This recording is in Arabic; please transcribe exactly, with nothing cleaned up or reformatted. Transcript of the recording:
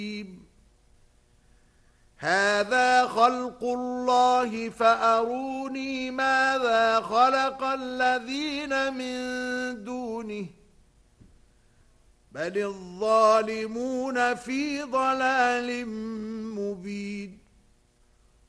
هذا خلق الله فأروني ماذا خلق الذين من دونه بل الظالمون في ضلال مبين